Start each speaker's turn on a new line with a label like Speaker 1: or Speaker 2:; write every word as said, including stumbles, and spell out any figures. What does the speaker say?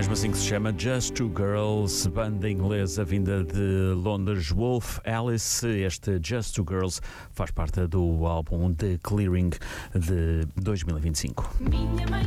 Speaker 1: mesmo assim que se chama Just Two Girls, banda inglesa vinda de Londres, Wolf Alice. Este Just Two Girls faz parte do álbum The Clearing de dois mil e vinte e cinco. Minha mãe